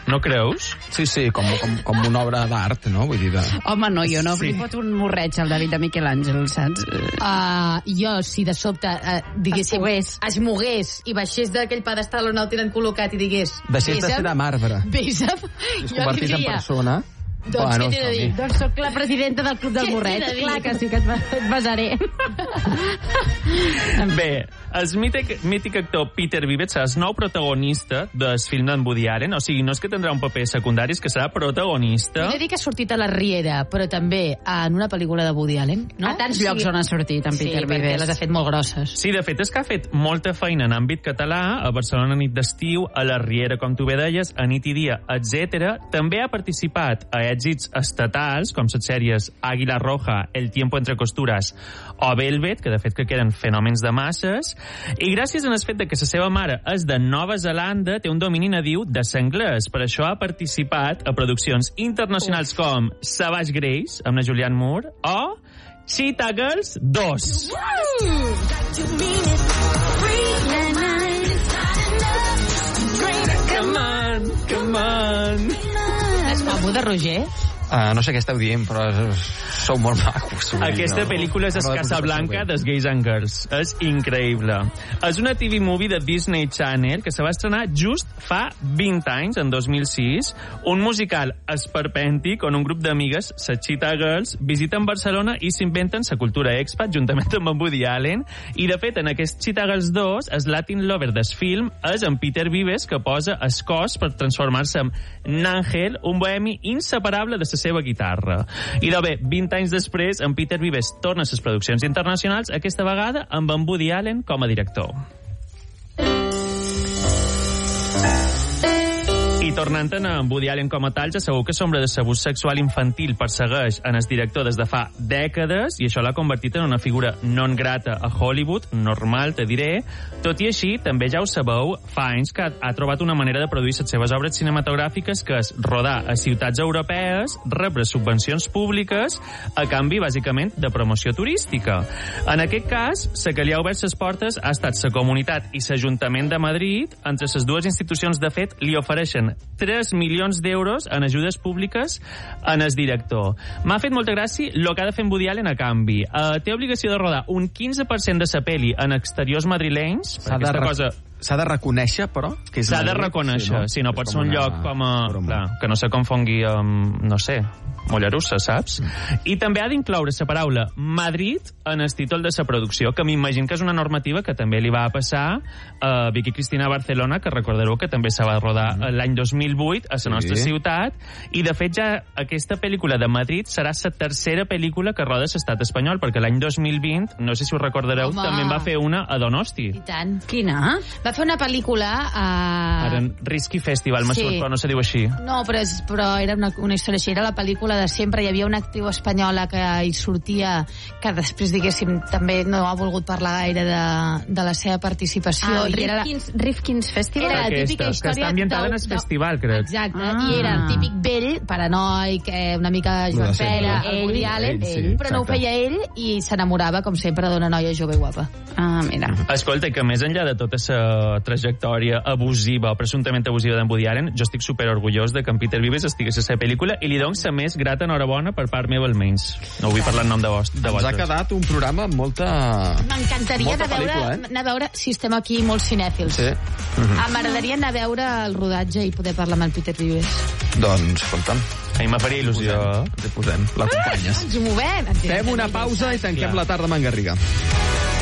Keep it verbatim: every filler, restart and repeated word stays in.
No creus? Sí, sí, com, com, com una obra d'art, no? Vull dir de... Home, no, jo no, Sí. sí. Li fot un morreig al David de Miquel Àngel, saps? Uh, jo, si de sobte, uh, diguéssim, Es mogués. es mogués i baixés d'aquell pedestal on el tenen col·locat i digués... Deixés de ser de marbre. Vésem, Es jo li convertís en diria... persona. Doncs què t'he de dir? Doncs sóc la presidenta del Club del Què Morreig. t'he de dir? Clar que sí que et, et besaré. Bé, el mític, mític actor Peter Vives serà el nou protagonista del film d'en Woody Allen. O sigui, no és que tindrà un paper secundari, és que serà protagonista. He de dir que ha sortit a la Riera, però també en una pel·lícula de Woody Allen, no? A tants llocs on ha sortit en Peter sí, perquè Vives. les ha fet molt grosses. Sí, de fet, és que ha fet molta feina en àmbit català, a Barcelona nit d'estiu, a la Riera, com tu bé deies, a nit i dia, etcètera. També ha participat a èxits estatals, com les sèries Águila Roja, El tiempo entre costuras o Velvet, que de fet que queden fenòmens de masses, i gràcies al fet de que la seva mare és de Nova Zelanda, té un domini nadiu de l'anglès. Per això ha participat a produccions internacionals com Savage Grace, amb la Julianne Moore, o Cheetah Girls dos. Come on, come on. És guapo de Roger? Uh, no sé què esteu dient, però és, sou molt macos. Aquesta pel·lícula és No, no, Casablanca no, dels Gays and Girls. És increïble. És una T V movie de Disney Channel que se va estrenar just fa vint anys, en dos mil sis, un musical esperpèntic on un grup d'amigues, les Cheetah Girls, visiten Barcelona i s'inventen la cultura expat juntament amb en Woody Allen. I, de fet, en aquest Cheetah Girls dos, el Latin Lover del film és en Peter Vives, que posa el cos per transformar-se en Ángel, un bohemi inseparable de la seva guitarra. I de bé, vint anys després, en Peter Vives torna a les produccions internacionals, aquesta vegada amb en Woody Allen com a director. I tornant a en Woody Allen com a tal, ja segur que l'ombra de l'abús sexual infantil persegueix en el director des de fa dècades i això l'ha convertit en una figura non grata a Hollywood, normal, te diré. Tot i així, també ja ho sabeu, fa anys que ha, ha trobat una manera de produir les seves obres cinematogràfiques, que és rodar a ciutats europees, rebre subvencions públiques, a canvi, bàsicament, de promoció turística. En aquest cas, la que li ha obert les portes ha estat la Comunitat i l'Ajuntament de Madrid. Entre les dues institucions, de fet, li ofereixen tres milions d'euros en ajudes públiques en el director. M'ha fet molta gràcia el que ha de fer en Woody Allen a canvi. Uh, té obligació de rodar un quinze per cent de sa peli en exteriors madrilenys. S'ha de, cosa... de reconèixer, però? S'ha de reconèixer. Sí, no, si no pot ser un lloc com a... Clar, que no se confongui amb, no sé, Mollerussa, saps? Mm. I també ha d'incloure la paraula Madrid en el títol de la producció, que m'imagino que és una normativa que també li va passar a Vicky Cristina Barcelona, que recordareu que també se va rodar mm. l'any dos mil vuit a la sí. nostra ciutat, i de fet ja aquesta pel·lícula de Madrid serà la tercera pel·lícula que roda l'estat espanyol, perquè l'any dos mil vint, no sé si us recordareu, Home. també en va fer una a Donosti. I tant. Quina? Va fer una pel·lícula a... Ara, Risky Festival, sí. però no se diu així. No, però, és, però era una, una història així. Era la pel·lícula de sempre. Hi havia una actriu espanyola que hi sortia, que després, diguéssim, també no ha volgut parlar gaire de, de la seva participació. Ah, I era Rifkin's, Rifkin's Festival? Era la Aquesta, típica història... que està ambientada en el festival, crec. Exacte, Ah. i era el típic vell, paranoic, eh, una mica Joan Pera, el Woody Allen, ell, sí, però no ho feia ell i s'enamorava, com sempre, d'una noia jove i guapa. Ah, mira. Escolta, que més enllà de tota la trajectòria abusiva o presumptament abusiva d'en Woody Allen, jo estic super orgullós de que en Peter Vives estigués a la seva pel·lícula i li dono la més grata enhorabona per part meva almenys. No vull parlar en nom de, vos, de Ens vosaltres. ha quedat un programa amb molta... M'encantaria molta anar, a veure, pel·lícula, eh? anar a veure si estem aquí molt cinèfils. Sí. Ah, m'agradaria anar a veure el rodatge i poder parlar amb el Peter Vives. Doncs, escolta'm. A mi me faria il·lusió. Ens hi posem, l'acompanyes. Ens ho movem. Fem una pausa i tanquem la tarda amb en Garriga.